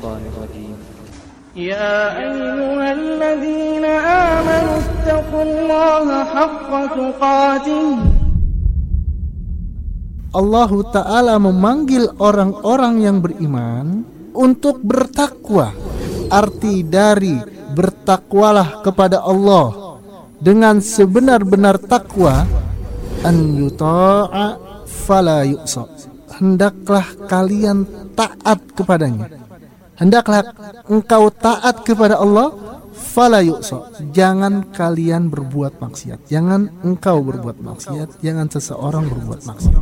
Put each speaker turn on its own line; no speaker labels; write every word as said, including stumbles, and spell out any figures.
الشيطان الرجيم.
يا أيها الذين آمنوا اتقوا الله حق تقاته.
Allah Ta'ala memanggil orang-orang yang beriman untuk bertakwa. Arti dari bertakwalah kepada Allah dengan sebenar-benar takwa, an yuta'a fala yu'sa. Hendaklah kalian taat kepadanya. Hendaklah engkau taat kepada Allah, fala yu'sa. Jangan kalian berbuat maksiat. Jangan engkau berbuat maksiat, jangan seseorang berbuat maksiat.